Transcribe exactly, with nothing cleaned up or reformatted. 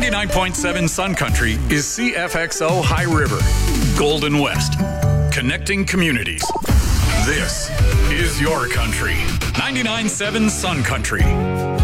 ninety-nine point seven Sun Country is C F X O High River, Golden West, connecting communities. This is your country. ninety-nine point seven Sun Country.